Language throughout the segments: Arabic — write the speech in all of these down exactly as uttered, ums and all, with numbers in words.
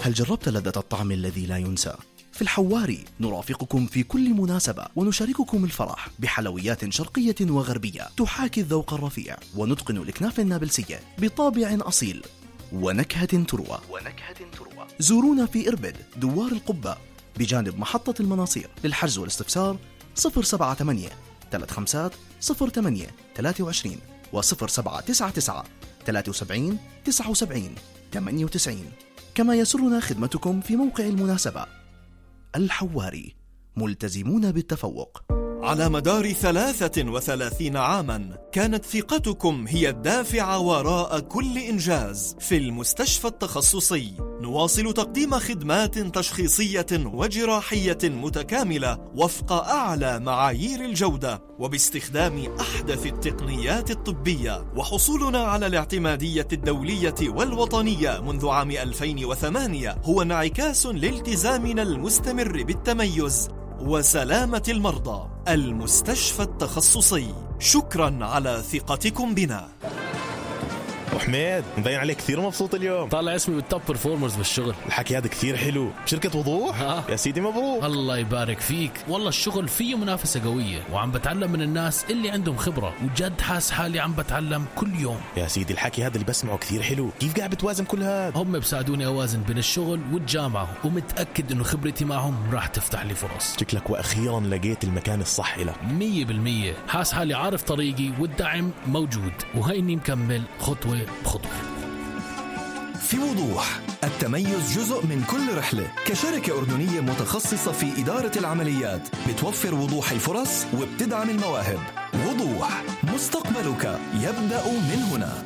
هل جربت لذة الطعم الذي لا ينسى؟ في الحواري نرافقكم في كل مناسبة ونشارككم الفرح بحلويات شرقية وغربية تحاكي الذوق الرفيع، ونتقن الكنافة النابلسية بطابع أصيل ونكهة تروى ونكهة تروى. زورونا في إربد دوار القبة بجانب محطة المناصير. للحجز والاستفسار صفر سبعة ثمانية ثلاثة خمسة صفر ثمانية ثلاثة وعشرين وصفر سبعة تسعة تسعة ثلاثة وسبعين تسعة وسبعين ثمانية وتسعين. كما يسرنا خدمتكم في موقع المناسبة. الحواري، ملتزمون بالتفوق. على مدار ثلاثة وثلاثين عاما كانت ثقتكم هي الدافع وراء كل إنجاز. في المستشفى التخصصي نواصل تقديم خدمات تشخيصية وجراحية متكاملة وفق أعلى معايير الجودة وباستخدام أحدث التقنيات الطبية، وحصولنا على الاعتمادية الدولية والوطنية منذ عام ألفين وثمانية هو انعكاس لالتزامنا المستمر بالتميز وسلامة المرضى. المستشفى التخصصي، شكرا على ثقتكم بنا. وحميد، مبين عليك كثير مبسوط اليوم. طالع اسمي بالتوب برفورمرز بالشغل. الحكي هذا كثير حلو. شركة وضوح؟ ها. يا سيدي مبروك. الله يبارك فيك. والله الشغل فيه منافسة قوية، وعم بتعلم من الناس اللي عندهم خبرة، وجد حاس حالي عم بتعلم كل يوم. يا سيدي الحكي هذا اللي بسمعه كثير حلو. كيف قاعد بتوازن كل هذا؟ هم بساعدوني أوازن بين الشغل والجامعة، ومتأكد إنه خبرتي معهم راح تفتح لي فرص. شكلك وأخيرا لقيت المكان الصح لك. مية بالمية. حاس حالي عارف طريقي والدعم موجود، وهيني مكمل خطوة بخطوة. في وضوح، التميز جزء من كل رحلة. كشركة أردنية متخصصة في إدارة العمليات بتوفر وضوح الفرص وبتدعم المواهب. وضوح، مستقبلك يبدأ من هنا.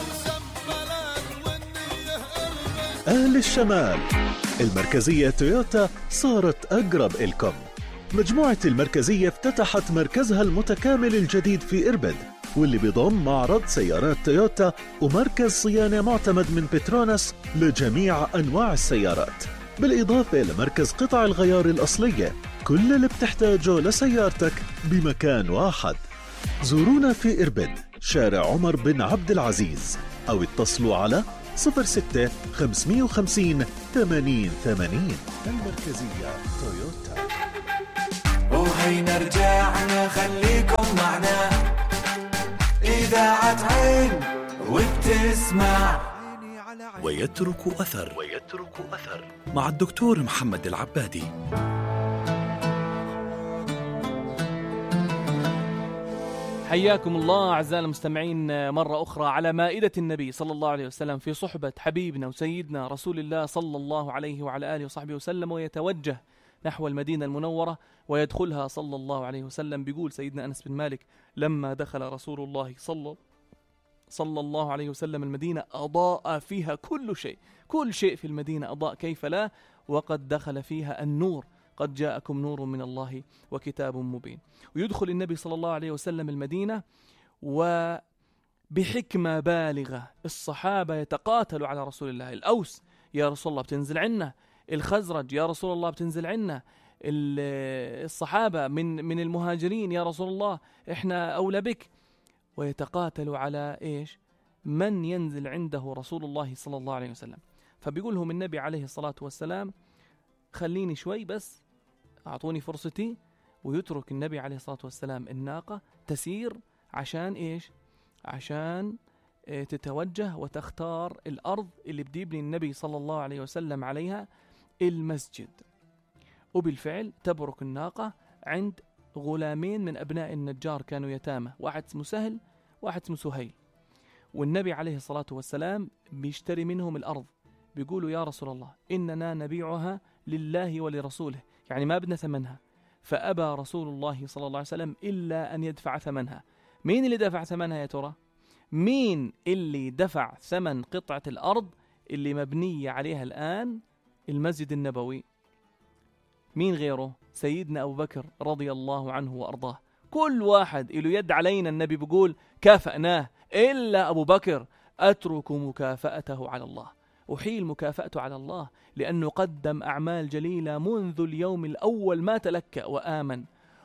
أهل الشمال، المركزية تويوتا صارت أقرب إلكم. مجموعة المركزية افتتحت مركزها المتكامل الجديد في إربد، واللي بيضم معرض سيارات تويوتا ومركز صيانة معتمد من بتروناس لجميع أنواع السيارات، بالإضافة لمركز قطع الغيار الأصلية. كل اللي بتحتاجه لسيارتك بمكان واحد. زورونا في إربد شارع عمر بن عبد العزيز، أو اتصلوا على صفر ستة خمسمية وخمسين ثمانين ثمانين. المركزية تويوتا. وهينا رجعنا، خليكم معنا، إذاعة عين وبتسمع ويترك أثر ويترك أثر مع الدكتور محمد العبادي. حياكم الله أعزائنا المستمعين مرة أخرى على مائدة النبي صلى الله عليه وسلم في صحبة حبيبنا وسيدنا رسول الله صلى الله عليه وعلى آله وصحبه وسلم، ويتوجه نحو المدينة المنورة ويدخلها صلى الله عليه وسلم. بيقول سيدنا أنس بن مالك: لما دخل رسول الله صلى صلى الله عليه وسلم المدينة أضاء فيها كل شيء. كل شيء في المدينة أضاء، كيف لا، وقد دخل فيها النور. قد جاءكم نور من الله وكتاب مبين. ويدخل النبي صلى الله عليه وسلم المدينة وبحكمة بالغة الصحابة يتقاتلوا على رسول الله. الأوس: يا رسول الله بتنزل عنا. الخزرج: يا رسول الله بتنزل عنا. الصحابة من من المهاجرين: يا رسول الله احنا أولى بك. ويتقاتلوا على إيش؟ من ينزل عنده رسول الله صلى الله عليه وسلم. فبيقول لهم النبي عليه الصلاة والسلام: خليني شوي بس، أعطوني فرصتي. ويترك النبي عليه الصلاة والسلام الناقة تسير عشان إيش؟ عشان تتوجه وتختار الأرض اللي بدي يبني النبي صلى الله عليه وسلم عليها المسجد. وبالفعل تبرك الناقة عند غلامين من أبناء النجار كانوا يتامى، واحد اسمه سهل واحد اسمه سهيل. والنبي عليه الصلاة والسلام بيشتري منهم الأرض. بيقولوا: يا رسول الله إننا نبيعها لله ولرسوله، يعني ما بدنا ثمنها. فأبى رسول الله صلى الله عليه وسلم إلا أن يدفع ثمنها. مين اللي دفع ثمنها يا ترى؟ مين اللي دفع ثمن قطعة الأرض اللي مبنية عليها الآن المسجد النبوي؟ مين غيره؟ سيدنا أبو بكر رضي الله عنه وأرضاه. كل واحد له يد علينا، النبي بيقول كافأناه، إلا أبو بكر أترك مكافأته على الله، أحيل مكافأته على الله، لأنه قدم أعمال جليلة منذ اليوم الأول ما تلكأ وآمن،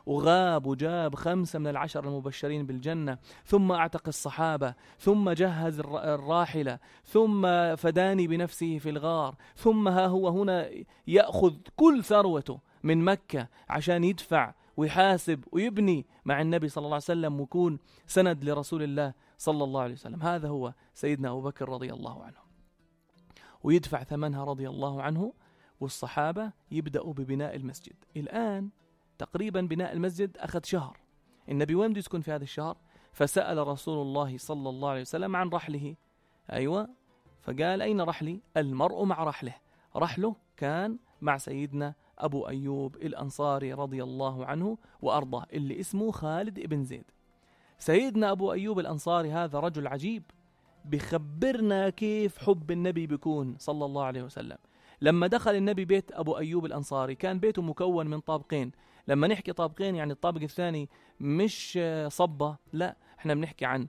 وغاب وجاب خمسة من العشر المبشرين بالجنة، ثم أعتق الصحابة، ثم جهز الراحلة، ثم فداني بنفسه في الغار، ثم ها هو هنا يأخذ كل ثروته من مكة عشان يدفع ويحاسب ويبني مع النبي صلى الله عليه وسلم ويكون سند لرسول الله صلى الله عليه وسلم. هذا هو سيدنا أبو بكر رضي الله عنه، ويدفع ثمنها رضي الله عنه، والصحابة يبدأوا ببناء المسجد. الآن تقريبا بناء المسجد أخذ شهر. النبي وين بده يسكن في هذا الشهر؟ فسأل رسول الله صلى الله عليه وسلم عن رحله. أيوة، فقال أين رحلي؟ المرء مع رحله. رحله كان مع سيدنا أبو أيوب الأنصاري رضي الله عنه وأرضاه، اللي اسمه خالد ابن زيد. سيدنا أبو أيوب الأنصاري هذا رجل عجيب، بخبرنا كيف حب النبي بيكون صلى الله عليه وسلم. لما دخل النبي بيت أبو أيوب الأنصاري كان بيته مكون من طابقين. لما نحكي طابقين يعني الطابق الثاني مش صبة، لا، احنا بنحكي عن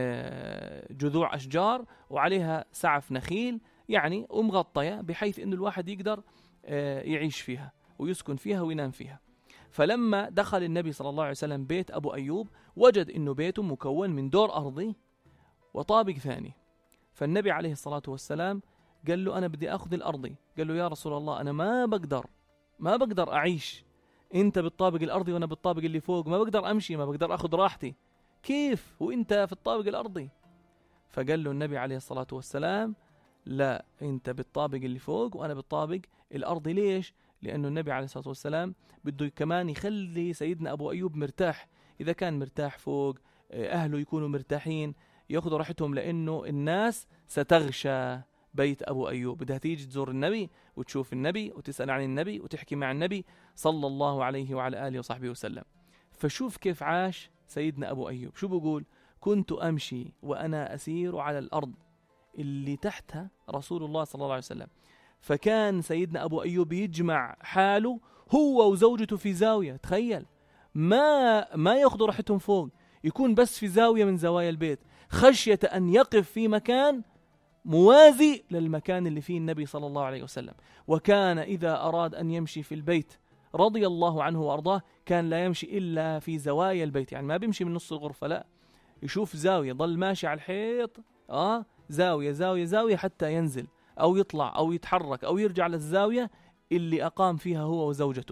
جذوع أشجار وعليها سعف نخيل يعني ومغطية بحيث إنه الواحد يقدر يعيش فيها ويسكن فيها وينام فيها. فلما دخل النبي صلى الله عليه وسلم بيت أبو أيوب وجد إنه بيته مكون من دور أرضي وطابق ثاني. فالنبي عليه الصلاة والسلام قال له أنا بدي أخذ الأرضي. قال له يا رسول الله أنا ما بقدر ما بقدر أعيش، أنت بالطابق الأرضي وأنا بالطابق اللي فوق، ما بقدر أمشي، ما بقدر أخذ راحتي، كيف وأنت في الطابق الأرضي؟ فقال له النبي عليه الصلاة والسلام لا، أنت بالطابق اللي فوق وأنا بالطابق الأرضي. ليش؟ لأنه النبي عليه الصلاة والسلام بده كمان يخلي سيدنا أبو أيوب مرتاح. إذا كان مرتاح فوق، أهله يكونوا مرتاحين، يأخذوا راحتهم، لأنه الناس ستغشى بيت أبو أيوب، بدها تيجي تزور النبي وتشوف النبي وتسأل عن النبي وتحكي مع النبي صلى الله عليه وعلى آله وصحبه وسلم. فشوف كيف عاش سيدنا أبو أيوب. شو بقول؟ كنت أمشي وأنا أسير على الأرض اللي تحتها رسول الله صلى الله عليه وسلم. فكان سيدنا أبو أيوب يجمع حاله هو وزوجته في زاوية. تخيل، ما ما ياخذوا راحتهم فوق، يكون بس في زاوية من زوايا البيت، خشية أن يقف في مكان موازي للمكان اللي فيه النبي صلى الله عليه وسلم. وكان إذا أراد أن يمشي في البيت رضي الله عنه وأرضاه كان لا يمشي إلا في زوايا البيت، يعني ما بيمشي من نص الغرفة، لا، يشوف زاوية، ضل ماشي على الحيط، آه زاوية زاوية زاوية حتى ينزل أو يطلع أو يتحرك أو يرجع للزاوية اللي أقام فيها هو وزوجته،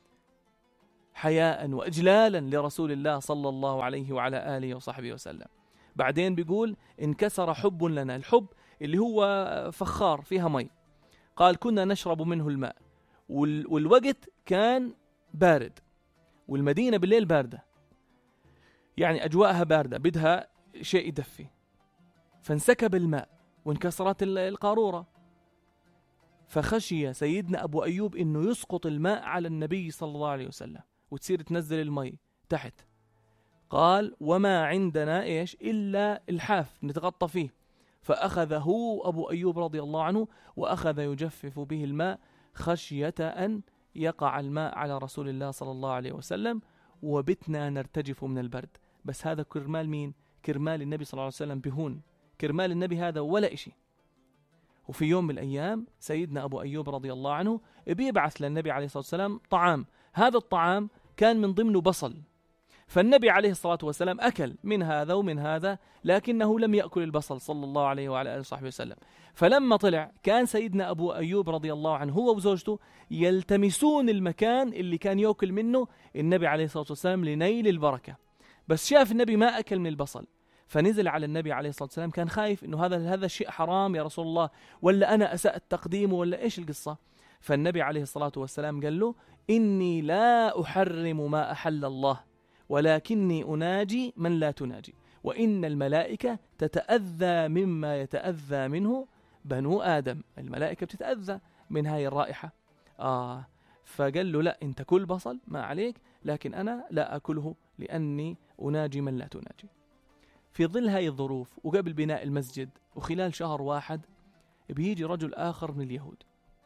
حياء وإجلالا لرسول الله صلى الله عليه وعلى آله وصحبه وسلم. بعدين بيقول انكسر حب لنا. الحب اللي هو فخار فيها مي. قال كنا نشرب منه الماء، والوقت كان بارد والمدينة بالليل باردة، يعني أجواءها باردة بدها شيء يدفي. فانسكب الماء وانكسرت القارورة، فخشي سيدنا أبو أيوب إنه يسقط الماء على النبي صلى الله عليه وسلم وتصير تنزل المي تحت. قال وما عندنا إيش إلا الحاف نتغطى فيه. فأخذه أبو أيوب رضي الله عنه وأخذ يجفف به الماء خشية أن يقع الماء على رسول الله صلى الله عليه وسلم، وبتنا نرتجف من البرد. بس هذا كرمال مين؟ كرمال النبي صلى الله عليه وسلم، بهون كرمال النبي هذا ولا إشي. وفي يوم من الأيام سيدنا أبو أيوب رضي الله عنه بيبعث للنبي عليه الصلاة والسلام طعام. هذا الطعام كان من ضمنه بصل، فالنبي عليه الصلاة والسلام أكل من هذا ومن هذا، لكنه لم يأكل البصل صلى الله عليه وعلى آله وصحبه وسلم. فلما طلع كان سيدنا أبو أيوب رضي الله عنه هو وزوجته يلتمسون المكان اللي كان يأكل منه النبي عليه الصلاة والسلام لنيل البركة. بس شاف النبي ما أكل من البصل، فنزل على النبي عليه الصلاة والسلام، كان خايف إنه هذا هذا الشيء حرام يا رسول الله، ولا أنا أسأت تقديمه، ولا إيش القصة. فالنبي عليه الصلاة والسلام قال له إني لا أحرم ما أحل الله، ولكني أناجي من لا تناجي، وإن الملائكة تتأذى مما يتأذى منه بنو آدم. الملائكة بتتأذى من هاي الرائحة. آه فقال له لا، أنت كل بصل ما عليك، لكن أنا لا أكله لأني أناجي من لا تناجي. في ظل هاي الظروف وقبل بناء المسجد وخلال شهر واحد بيجي رجل آخر من اليهود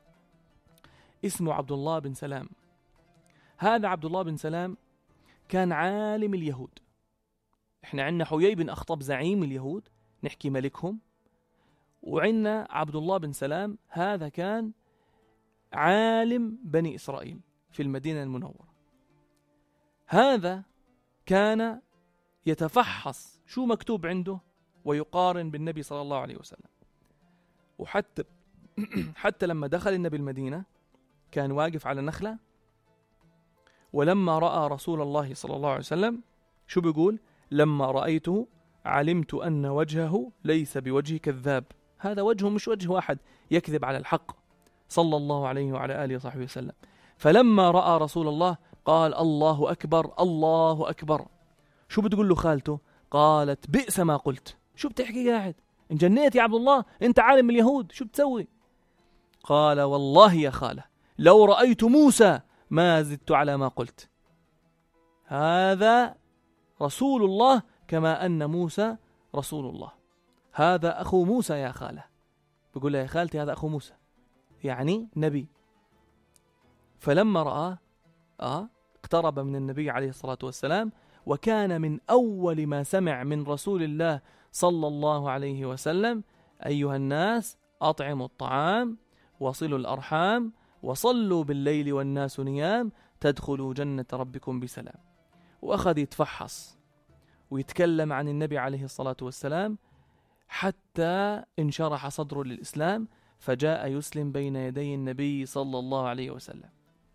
اسمه عبد الله بن سلام. هذا عبد الله بن سلام كان عالم اليهود. احنا عندنا حيي بن أخطب زعيم اليهود نحكي ملكهم، وعندنا عبد الله بن سلام هذا كان عالم بني إسرائيل في المدينة المنورة. هذا كان يتفحص شو مكتوب عنده ويقارن بالنبي صلى الله عليه وسلم. وحتى حتى لما دخل النبي المدينة كان واقف على نخلة، ولما رأى رسول الله صلى الله عليه وسلم شو بيقول؟ لما رأيته علمت أن وجهه ليس بوجه كذاب، هذا وجهه مش وجه واحد يكذب على الحق صلى الله عليه وعلى آله وصحبه وسلم. فلما رأى رسول الله قال الله أكبر الله أكبر. شو بتقول له خالته؟ قالت بئس ما قلت. شو بتحكي قاعد؟ انجنيت يا عبد الله، انت عالم اليهود، شو بتسوي؟ قال والله يا خالة لو رأيت موسى ما زدت على ما قلت. هذا رسول الله كما أن موسى رسول الله. هذا أخو موسى يا خالة. بقول لها يا خالتي هذا أخو موسى، يعني نبي. فلما رأى آه اقترب من النبي عليه الصلاة والسلام، وكان من أول ما سمع من رسول الله صلى الله عليه وسلم أيها الناس أطعموا الطعام وصلوا الأرحام وصلوا بالليل والناس نيام تدخلوا جنة ربكم بسلام. وأخذ يتفحص ويتكلم عن النبي عليه الصلاة والسلام حتى انشرح صدره للإسلام، فجاء يسلم بين يدي النبي صلى الله عليه وسلم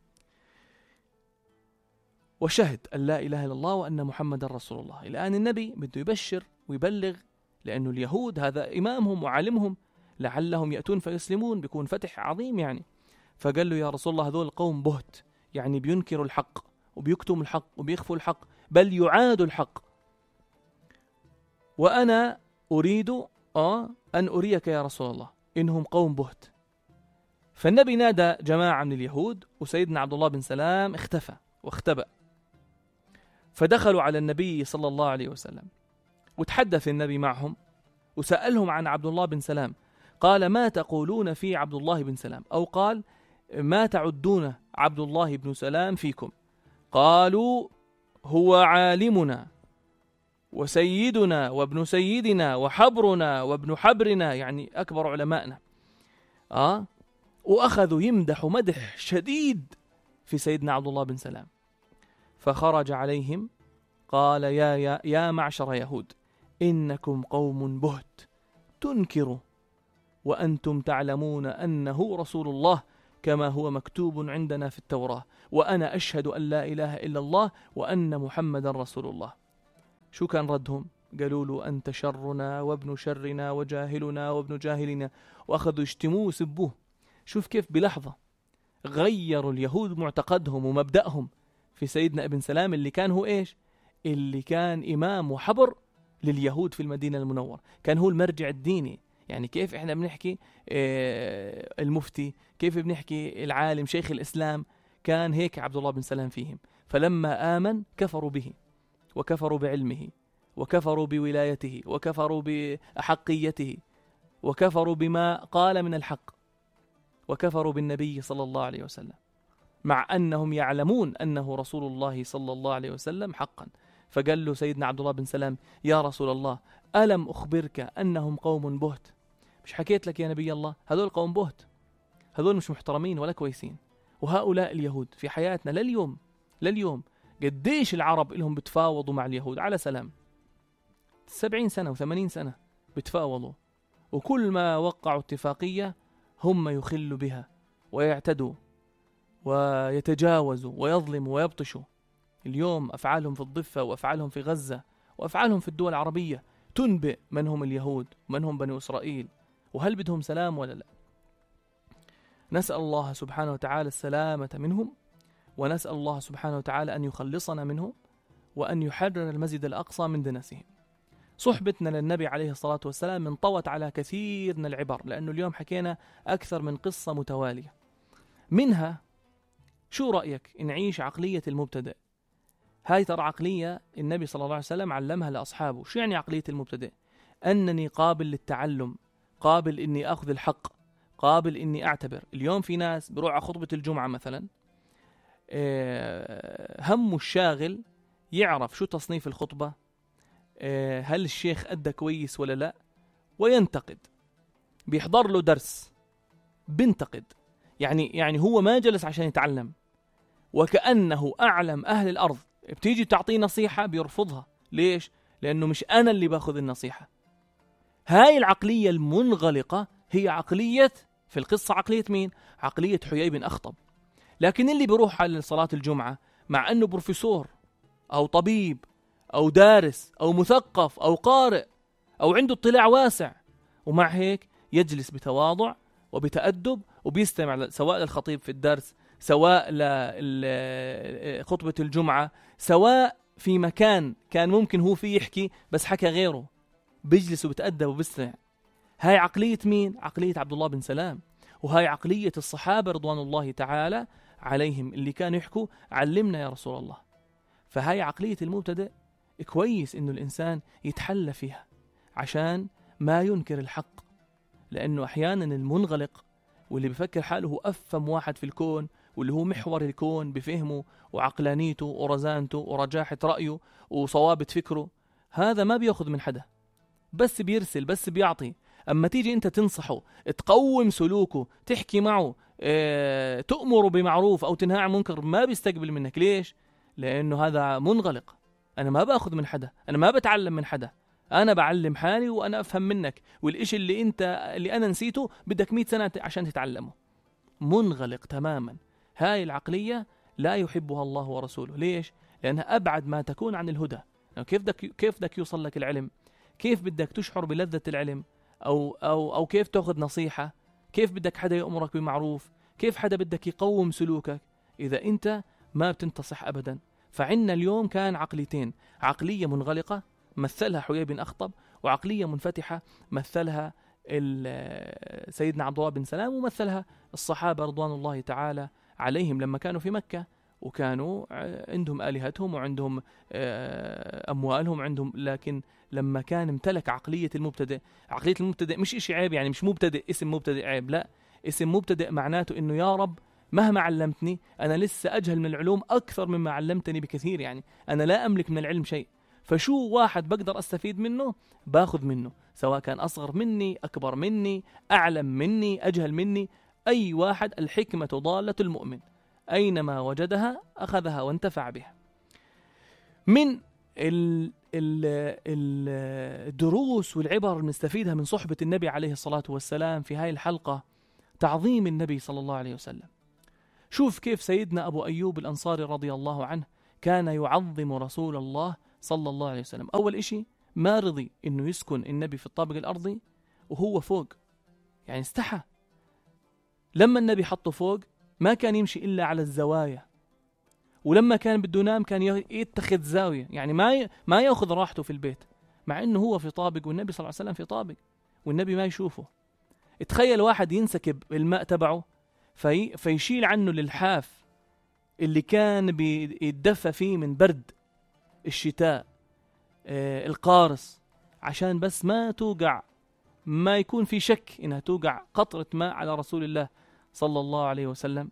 وشهد أن لا إله إلا الله وأن محمد رسول الله. الآن النبي بده يبشر ويبلغ، لأنه اليهود هذا إمامهم وعالمهم، لعلهم يأتون فيسلمون، بيكون فتح عظيم يعني. فقال له يا رسول الله هذول القوم بهت، يعني بينكروا الحق وبيكتموا الحق وبيخفوا الحق بل يعادوا الحق، وأنا أريد آه أن أريك يا رسول الله إنهم قوم بهت. فالنبي نادى جماعة من اليهود، وسيدنا عبد الله بن سلام اختفى واختبأ. فدخلوا على النبي صلى الله عليه وسلم وتحدث النبي معهم وسألهم عن عبد الله بن سلام. قال ما تقولون في عبد الله بن سلام؟ أو قال ما تعدون عبد الله بن سلام فيكم؟ قالوا هو عالمنا وسيدنا وابن سيدنا وحبرنا وابن حبرنا، يعني أكبر علمائنا. آه وأخذوا يمدح مدح شديد في سيدنا عبد الله بن سلام. فخرج عليهم قال يا, يا, يا معشر يهود إنكم قوم بهت تنكروا وأنتم تعلمون أنه رسول الله كما هو مكتوب عندنا في التوراة، وأنا أشهد أن لا إله إلا الله وأن محمد رسول الله. شو كان ردهم؟ قالوا له أنت شرنا وابن شرنا وجاهلنا وابن جاهلنا، وأخذوا يشتموه وسبوه. شوف كيف بلحظة غيروا اليهود معتقدهم ومبدأهم في سيدنا ابن سلام اللي كان هو إيش؟ اللي كان إمام وحبر لليهود في المدينة المنورة، كان هو المرجع الديني. يعني كيف إحنا بنحكي آه المفتي، كيف بنحكي العالم شيخ الإسلام، كان هيك عبد الله بن سلام فيهم. فلما آمن كفروا به وكفروا بعلمه وكفروا بولايته وكفروا بأحقيته وكفروا بما قال من الحق وكفروا بالنبي صلى الله عليه وسلم، مع أنهم يعلمون أنه رسول الله صلى الله عليه وسلم حقا. فقال له سيدنا عبد الله بن سلام يا رسول الله ألم أخبرك أنهم قوم بهت؟ مش حكيت لك يا نبي الله هذول قوم بهت، هذول مش محترمين ولا كويسين. وهؤلاء اليهود في حياتنا لليوم لليوم قديش العرب لهم بتفاوضوا مع اليهود على سلام، سبعين سنة وثمانين سنة بتفاوضوا، وكل ما وقعوا اتفاقية هم يخلوا بها ويعتدوا ويتجاوزوا ويظلموا ويبطشوا. اليوم أفعالهم في الضفة وأفعالهم في غزة وأفعالهم في الدول العربية تنبئ من هم اليهود ومن هم بني إسرائيل، وهل بدهم سلام ولا لا. نسأل الله سبحانه وتعالى السلامة منهم، ونسأل الله سبحانه وتعالى أن يخلصنا منهم وأن يحرر المسجد الأقصى من دنسهم. صحبتنا للنبي عليه الصلاة والسلام انطوت على كثير من العبر، لأنه اليوم حكينا أكثر من قصة متوالية. منها شو رأيك نعيش عقلية المبتدئ؟ هاي ترى عقلية النبي صلى الله عليه وسلم علمها لأصحابه. شو يعني عقلية المبتدئ؟ أنني قابل للتعلم، قابل إني أخذ الحق، قابل إني أعتبر. اليوم في ناس بروح على خطبة الجمعة مثلا همه الشاغل يعرف شو تصنيف الخطبة، هل الشيخ أدى كويس ولا لا، وينتقد. بيحضر له درس بينتقد، يعني يعني هو ما جلس عشان يتعلم، وكأنه أعلم أهل الأرض بتيجي تعطيه نصيحة بيرفضها. ليش؟ لأنه مش أنا اللي باخذ النصيحة. هاي العقلية المنغلقة هي عقلية، في القصة عقلية مين؟ عقلية حيي بن أخطب. لكن اللي بيروح على صلاة الجمعة مع أنه بروفيسور أو طبيب أو دارس أو مثقف أو قارئ أو عنده اطلاع واسع، ومع هيك يجلس بتواضع وبتأدب وبيستمع سواء للخطيب في الدرس، سواء لخطبة الجمعة، سواء في مكان كان ممكن هو فيه يحكي بس حكى غيره، بيجلس وبتأدب وبيستمع. هاي عقلية مين؟ عقلية عبد الله بن سلام. وهاي عقلية الصحابة رضوان الله تعالى عليهم اللي كانوا يحكوا علمنا يا رسول الله. فهاي عقلية المبتدئ كويس إنه الإنسان يتحلى فيها عشان ما ينكر الحق، لأنه أحيانا المنغلق واللي بفكر حاله هو أفهم واحد في الكون واللي هو محور الكون بفهمه وعقلانيته ورزانته ورجاحة رأيه وصوابة فكره، هذا ما بيأخذ من حدا، بس بيرسل، بس بيعطي. أما تيجي أنت تنصحه، تقوم سلوكه، تحكي معه، اه، تؤمره بمعروف أو تنهى عن منكر، ما بيستقبل منك. ليش؟ لأنه هذا منغلق. أنا ما بأخذ من حدا، أنا ما بتعلم من حدا، أنا بعلم حالي وأنا أفهم منك، والإشي اللي أنت اللي أنا نسيته بدك مئة سنة عشان تتعلمه. منغلق تماما. هاي العقلية لا يحبها الله ورسوله. ليش؟ لأنها أبعد ما تكون عن الهدى. كيف بدك كيف بدك يوصل لك العلم؟ كيف بدك تشعر بلذة العلم؟ أو أو أو كيف تأخذ نصيحة؟ كيف بدك حدا يأمرك بمعروف؟ كيف حدا بدك يقوم سلوكك إذا أنت ما بتنتصح أبدا؟ فعنا اليوم كان عقليتين، عقلية منغلقة مثلها حيي بن أخطب، وعقلية منفتحة مثلها سيدنا عبد الله بن سلام، ومثلها الصحابة رضوان الله تعالى عليهم لما كانوا في مكة وكانوا عندهم آلهتهم وعندهم أموالهم عندهم. لكن لما كان امتلك عقلية المبتدئ، عقلية المبتدئ مش إشي عيب، يعني مش مبتدئ اسم مبتدئ عيب، لا، اسم مبتدئ معناته إنه يا رب مهما علمتني أنا لسه أجهل من العلوم أكثر مما علمتني بكثير، يعني أنا لا أملك من العلم شيء، فشو واحد بقدر أستفيد منه باخذ منه، سواء كان أصغر مني، أكبر مني، أعلم مني، أجهل مني، أي واحد. الحكمة ضالة المؤمن، أينما وجدها أخذها وانتفع بها. من الدروس والعبر المستفيدها من صحبة النبي عليه الصلاة والسلام في هاي الحلقة تعظيم النبي صلى الله عليه وسلم. شوف كيف سيدنا أبو أيوب الأنصاري رضي الله عنه كان يعظم رسول الله صلى الله عليه وسلم. أول إشي ما رضي إنه يسكن النبي في الطابق الأرضي وهو فوق، يعني استحى. لما النبي حطه فوق ما كان يمشي إلا على الزوايا، ولما كان بده ينام كان يتخذ زاوية، يعني ما ما يأخذ راحته في البيت، مع إنه هو في طابق والنبي صلى الله عليه وسلم في طابق والنبي ما يشوفه. تخيل واحد ينسكب الماء تبعه في فيشيل عنه للحاف اللي كان بيتدفى فيه من برد الشتاء آه القارس، عشان بس ما توقع، ما يكون في شك إنها توقع قطرة ماء على رسول الله صلى الله عليه وسلم.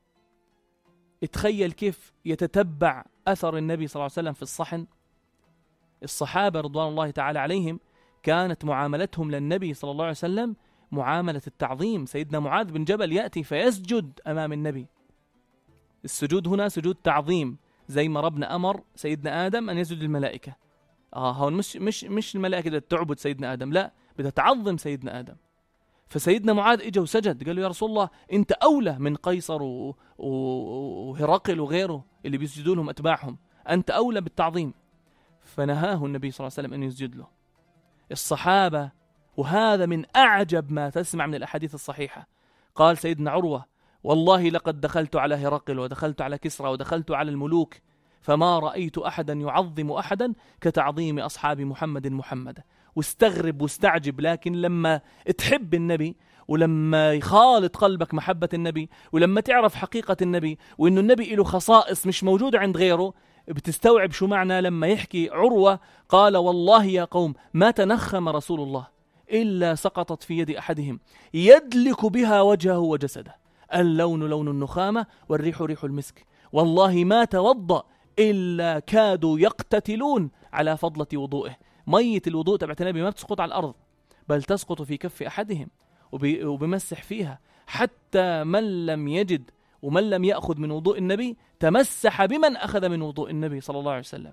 تخيل كيف يتتبع أثر النبي صلى الله عليه وسلم في الصحن. الصحابة رضوان الله تعالى عليهم كانت معاملتهم للنبي صلى الله عليه وسلم معاملة التعظيم. سيدنا معاذ بن جبل يأتي فيسجد أمام النبي. السجود هنا سجود تعظيم، زي ما ربنا أمر سيدنا آدم أن يسجد للملائكة. آه هون مش مش مش الملائكة بدها تعبد سيدنا آدم، لا، بدها تعظم سيدنا آدم. فسيدنا معاذ إجا وسجد، قال له يا رسول الله أنت أولى من قيصر وهرقل وغيره اللي بيسجدوا لهم أتباعهم، أنت أولى بالتعظيم. فنهاه النبي صلى الله عليه وسلم أن يسجد له. الصحابة، وهذا من أعجب ما تسمع من الأحاديث الصحيحة، قال سيدنا عروة والله لقد دخلت على هرقل ودخلت على كسرى ودخلت على الملوك فما رأيت أحدا يعظم أحدا كتعظيم أصحاب محمد محمدا. واستغرب واستعجب، لكن لما تحب النبي ولما يخالط قلبك محبة النبي ولما تعرف حقيقة النبي وإنه النبي له خصائص مش موجودة عند غيره، بتستوعب شو معنى لما يحكي عروة قال والله يا قوم ما تنخم رسول الله إلا سقطت في يد أحدهم يدلك بها وجهه وجسده، اللون لون النخامة والريح ريح المسك، والله ما توضأ إلا كادوا يقتتلون على فضلة وضوئه. مية الوضوء تبعت النبي ما بتسقط على الأرض، بل تسقط في كف أحدهم وبمسح فيها، حتى من لم يجد ومن لم يأخذ من وضوء النبي تمسح بمن أخذ من وضوء النبي صلى الله عليه وسلم.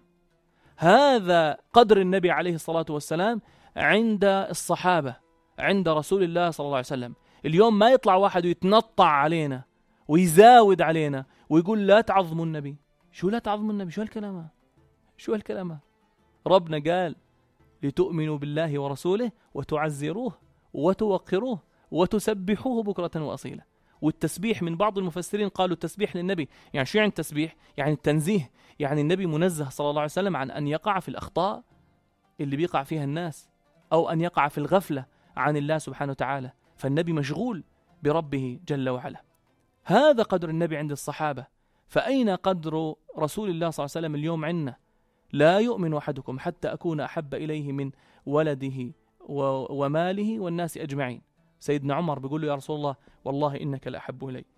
هذا قدر النبي عليه الصلاة والسلام عند الصحابة، عند رسول الله صلى الله عليه وسلم. اليوم ما يطلع واحد ويتنطع علينا ويزاود علينا ويقول لا تعظموا النبي. شو لا تعظموا النبي؟ شو هالكلام؟ شو هالكلام؟ ربنا قال لتؤمنوا بالله ورسوله وتعزروه وتوقروه وتسبحوه بكرة وأصيلا. والتسبيح من بعض المفسرين قالوا التسبيح للنبي يعني شو يعني التسبيح؟ يعني التنزيه، يعني النبي منزه صلى الله عليه وسلم عن أن يقع في الأخطاء اللي بيقع فيها الناس أو أن يقع في الغفلة عن الله سبحانه وتعالى، فالنبي مشغول بربه جل وعلا. هذا قدر النبي عند الصحابة. فأين قدر رسول الله صلى الله عليه وسلم اليوم عندنا؟ لا يؤمن أحدكم حتى أكون أحب إليه من ولده وماله والناس أجمعين. سيدنا عمر بيقول له يا رسول الله والله إنك لأحب إلي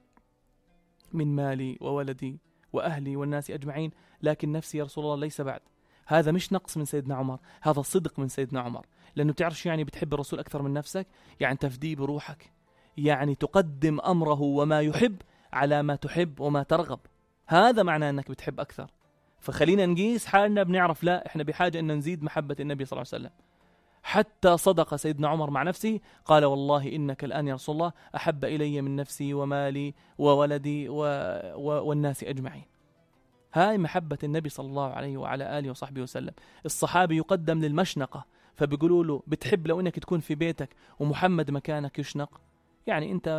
من مالي وولدي وأهلي والناس أجمعين، لكن نفسي يا رسول الله ليس بعد. هذا مش نقص من سيدنا عمر، هذا صدق من سيدنا عمر، لأنه تعرف شو يعني بتحب الرسول أكثر من نفسك؟ يعني تفديه بروحك، يعني تقدم أمره وما يحب على ما تحب وما ترغب. هذا معناه أنك بتحب أكثر. فخلينا نقيس حالنا بنعرف لا إحنا بحاجة أن نزيد محبة النبي صلى الله عليه وسلم. حتى صدق سيدنا عمر مع نفسه قال والله إنك الآن يا رسول الله أحب إلي من نفسي ومالي وولدي و... و... والناس أجمعين. هاي محبة النبي صلى الله عليه وعلى آله وصحبه وسلم. الصحابي يقدم للمشنقة، فبيقولوا له بتحب لو إنك تكون في بيتك ومحمد مكانك يشنق، يعني أنت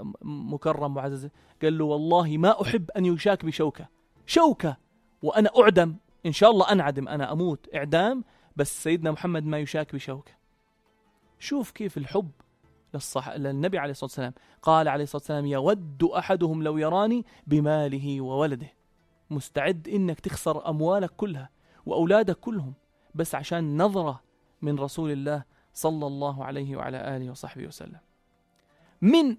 مكرم وعزيز. قال له والله ما أحب أن يشاك بشوكة شوكة وأنا أعدم، إن شاء الله أنعدم، أنا أموت إعدام، بس سيدنا محمد ما يشاك بشوكة. شوف كيف الحب للصح... للنبي عليه الصلاة والسلام. قال عليه الصلاة والسلام يود أحدهم لو يراني بماله وولده. مستعد إنك تخسر أموالك كلها وأولادك كلهم بس عشان نظرة من رسول الله صلى الله عليه وعلى آله وصحبه وسلم. من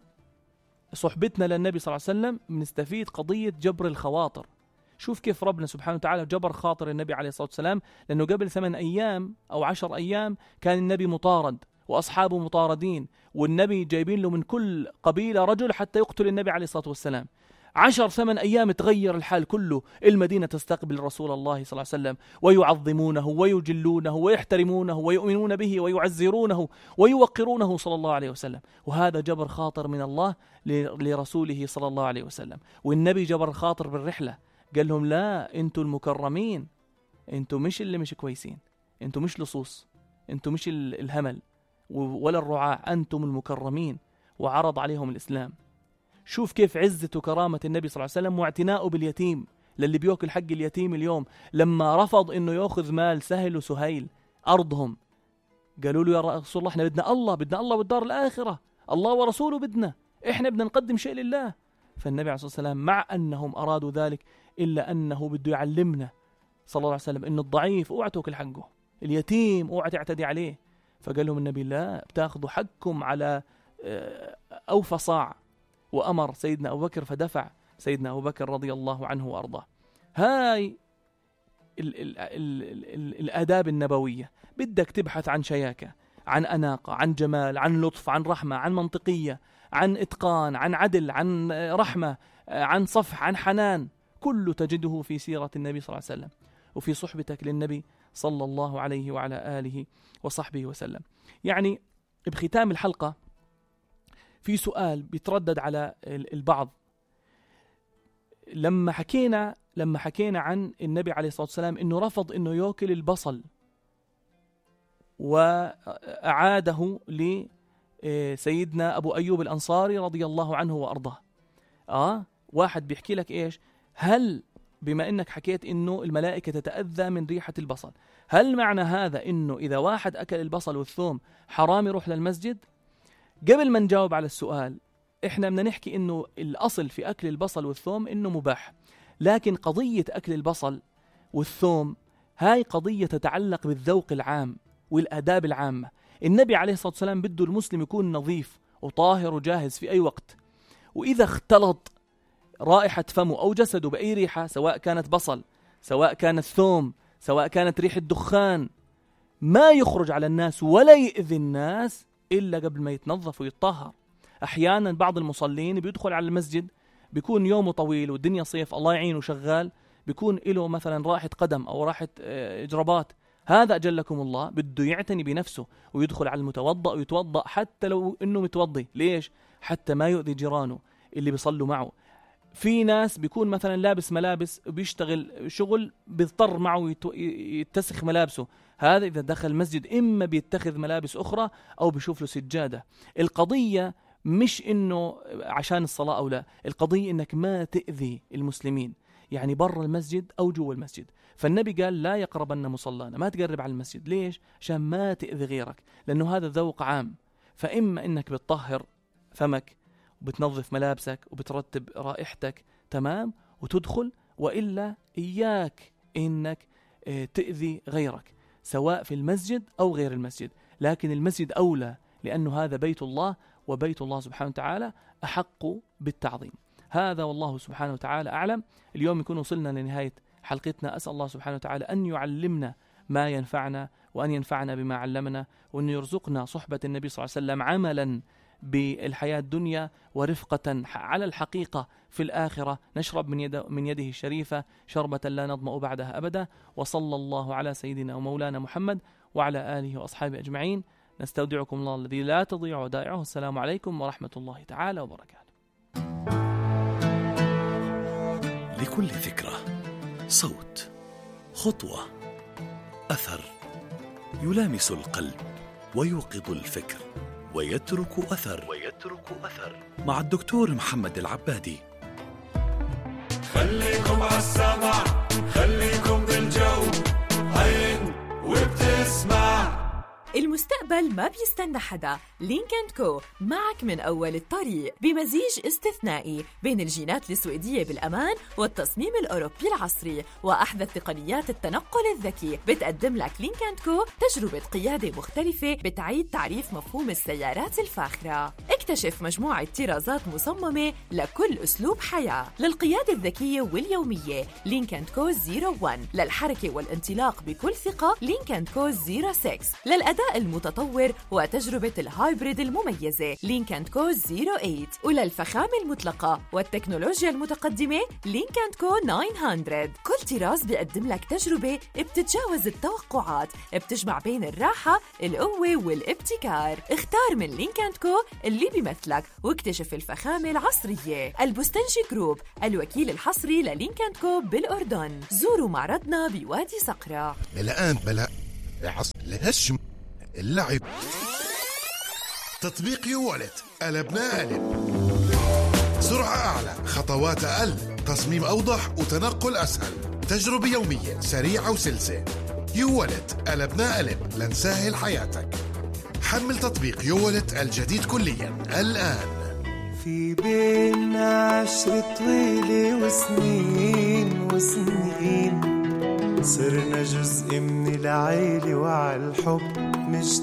صحبتنا للنبي صلى الله عليه وسلم بنستفيد قضية جبر الخواطر. شوف كيف ربنا سبحانه وتعالى جبر خاطر النبي عليه الصلاة والسلام، لأنه قبل ثمان أيام أو عشر أيام كان النبي مطارد وأصحابه مطاردين، والنبي جايبين له من كل قبيلة رجل حتى يقتل النبي عليه الصلاة والسلام. عشر ثمان أيام تغير الحال كله. المدينة تستقبل رسول الله صلى الله عليه وسلم ويعظمونه ويجلونه ويحترمونه ويؤمنون به ويعزرونه ويوقرونه صلى الله عليه وسلم. وهذا جبر خاطر من الله لرسوله صلى الله عليه وسلم. والنبي جبر خاطر بالرحلة، قال لهم لا انتوا المكرمين، انتوا مش اللي مش كويسين، انتوا مش لصوص، انتوا مش الهمل ولا الرعاع، انتم المكرمين. وعرض عليهم الإسلام. شوف كيف عزة وكرامة النبي صلى الله عليه وسلم واعتناؤه باليتيم، للي بيأكل حق اليتيم اليوم. لما رفض انه يأخذ مال سهل وسهيل أرضهم، قالوا له يا رسول الله احنا بدنا الله، بدنا الله والدار الآخرة، الله ورسوله بدنا، احنا بدنا نقدم شيء لله. فالنبي عليه الصلاة والسلام مع أنهم أرادوا ذلك إلا أنه بده يعلمنا صلى الله عليه وسلم إن الضعيف اوعى تأكل حقه، اليتيم اوعى تعتدي عليه. فقال لهم النبي لا، بتاخذوا حقكم على أوفى صاع. وأمر سيدنا أبو بكر فدفع سيدنا أبو بكر رضي الله عنه وأرضاه. هاي ال ال ال ال الآداب النبوية. بدك تبحث عن شياكة، عن أناقة، عن جمال، عن لطف، عن رحمة، عن منطقية، عن إتقان، عن عدل، عن رحمة، عن صفح، عن حنان، كله تجده في سيرة النبي صلى الله عليه وسلم وفي صحبتك للنبي صلى الله عليه وعلى آله وصحبه وسلم. يعني بختام الحلقة في سؤال بيتردد على البعض. لما حكينا لما حكينا عن النبي عليه الصلاة والسلام إنه رفض إنه يأكل البصل وأعاده لسيدنا أبو أيوب الأنصاري رضي الله عنه وأرضاه. آه واحد بيحكي لك إيش؟ هل بما إنك حكيت إنه الملائكة تتأذى من ريحة البصل، هل معنى هذا إنه إذا واحد أكل البصل والثوم حرام يروح للمسجد؟ قبل ما نجاوب على السؤال، إحنا بدنا نحكي إنه الأصل في أكل البصل والثوم إنه مباح، لكن قضية أكل البصل والثوم هاي قضية تتعلق بالذوق العام والآداب العامة. النبي عليه الصلاة والسلام بده المسلم يكون نظيف وطاهر وجاهز في أي وقت، وإذا اختلط رائحة فمه أو جسده بأي ريحة، سواء كانت بصل، سواء كانت ثوم، سواء كانت ريحة دخان، ما يخرج على الناس ولا يؤذي الناس إلا قبل ما يتنظف ويتطهر. أحيانا بعض المصلين بيدخل على المسجد بيكون يومه طويل والدنيا صيف الله يعينه شغال، بيكون له مثلا راحة قدم أو راحة إجرابات، هذا أجلكم الله بده يعتني بنفسه ويدخل على المتوضأ ويتوضأ حتى لو إنه متوضي. ليش؟ حتى ما يؤذي جيرانه اللي بيصلوا معه. في ناس بيكون مثلا لابس ملابس وبيشتغل شغل بيضطر معه يتسخ ملابسه، هذا إذا دخل مسجد إما بيتخذ ملابس أخرى أو بيشوف له سجادة. القضية مش إنه عشان الصلاة أو لا، القضية إنك ما تأذي المسلمين، يعني برا المسجد أو جوا المسجد. فالنبي قال لا يقربن مصلانا، ما تقرب على المسجد. ليش؟ عشان ما تأذي غيرك، لأنه هذا ذوق عام. فإما إنك بتطهر فمك وبتنظف ملابسك وبترتب رائحتك تمام وتدخل، وإلا إياك إنك تأذي غيرك سواء في المسجد أو غير المسجد. لكن المسجد أولى، لأنه هذا بيت الله، وبيت الله سبحانه وتعالى أحق بالتعظيم. هذا والله سبحانه وتعالى أعلم. اليوم يكون وصلنا لنهاية حلقتنا. أسأل الله سبحانه وتعالى أن يعلمنا ما ينفعنا، وأن ينفعنا بما علمنا، وأن يرزقنا صحبة النبي صلى الله عليه وسلم عملا بالحياة الدنيا ورفقة على الحقيقة في الآخرة، نشرب من, يد من يده الشريفة شربة لا نظمأ بعدها أبدا. وصلى الله على سيدنا ومولانا محمد وعلى آله وأصحابه أجمعين. نستودعكم الله الذي لا تضيع ودائعه. السلام عليكم ورحمة الله تعالى وبركاته. لكل فكرة صوت، خطوة، أثر يلامس القلب ويوقظ الفكر ويترك أثر ويترك أثر مع الدكتور محمد العبادي. خليكم عالسمع، خليكم بالجو، عين وبتسمع. المستقبل ما بيستنى حدا. لينك أند كو معك من أول الطريق بمزيج استثنائي بين الجينات السويدية بالأمان والتصميم الأوروبي العصري وأحدث تقنيات التنقل الذكي. بتقدم لك لينك أند كو تجربة قيادة مختلفة بتعيد تعريف مفهوم السيارات الفاخرة. اكتشف مجموعة طرازات مصممة لكل أسلوب حياة. للقيادة الذكية واليومية لينك أند كو صفر واحد، للحركة والانطلاق بكل ثقة لينك أند كو صفر ستة، للأداء المتطور وتجربة الهايبريد المميزة لينك أند كو صفر ثمانية، وللفخامة المطلقة والتكنولوجيا المتقدمة لينك أند كو تسعمية. كل طراز بيقدم لك تجربة بتتجاوز التوقعات، بتجمع بين الراحة، القوة والابتكار. اختار من لينك أند كو اللي بيمثلك واكتشف الفخامة العصرية. البستنجي جروب الوكيل الحصري للينك أند كو بالأردن. زوروا معرضنا بوادي صقرة. الآن بلاء عصر الهشم اللعب. تطبيق يوالت قلبنا قلب، سرعة أعلى، خطوات أقل، تصميم أوضح وتنقل أسهل، تجربة يومية سريعة وسلسة. يوالت قلبنا قلب لنسهل حياتك. حمل تطبيق يوالت الجديد كليا الآن. في بينا عشر طويلة وسنين وسنين، صرنا جزء من العيلة وعالحب مش